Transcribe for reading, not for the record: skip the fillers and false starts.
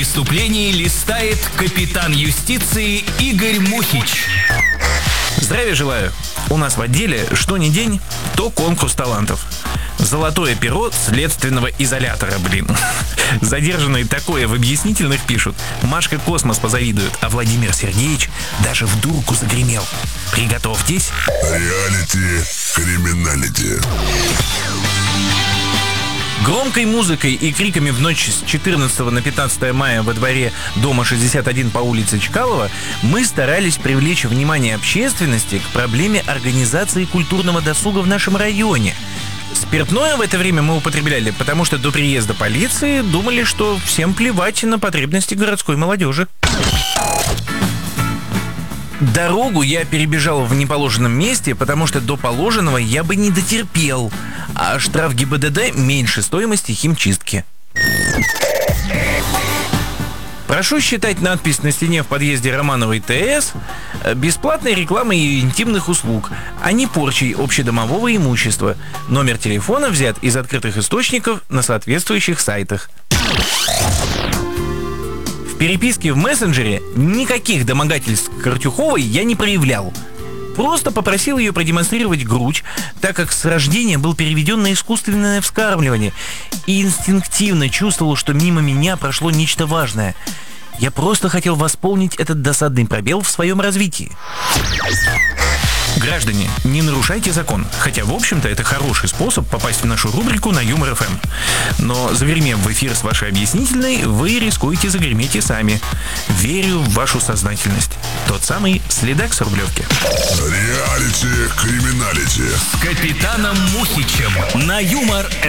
Преступление листает капитан юстиции Игорь Мухич. Здравия желаю. У нас в отделе что ни день, то конкурс талантов. Золотое перо следственного изолятора, Задержанные такое в объяснительных пишут. Машка Космос позавидует, а Владимир Сергеевич даже в дурку загремел. Приготовьтесь. Реалити, криминалити. Громкой музыкой и криками в ночь с 14 на 15 мая во дворе дома 61 по улице Чкалова мы старались привлечь внимание общественности к проблеме организации культурного досуга в нашем районе. Спиртное в это время мы употребляли, потому что до приезда полиции думали, что всем плевать на потребности городской молодежи. Дорогу я перебежал в неположенном месте, потому что до положенного я бы не дотерпел, а штраф ГИБДД меньше стоимости химчистки. Прошу считать надпись на стене в подъезде Романовой ТС бесплатной рекламой интимных услуг, а не порчей общедомового имущества. Номер телефона взят из открытых источников на соответствующих сайтах. В переписке в мессенджере никаких домогательств к Артюховой я не проявлял. Просто попросил ее продемонстрировать грудь, так как с рождения был переведен на искусственное вскармливание и инстинктивно чувствовал, что мимо меня прошло нечто важное. Я просто хотел восполнить этот досадный пробел в своем развитии. Граждане, не нарушайте закон, хотя, в общем-то, это хороший способ попасть в нашу рубрику на Юмор ФМ. Но, загремев в эфир с вашей объяснительной, вы рискуете загреметь и сами. Верю в вашу сознательность. Тот самый следак с Рублевки. Реалити, криминалити. С капитаном Мухичем на Юмор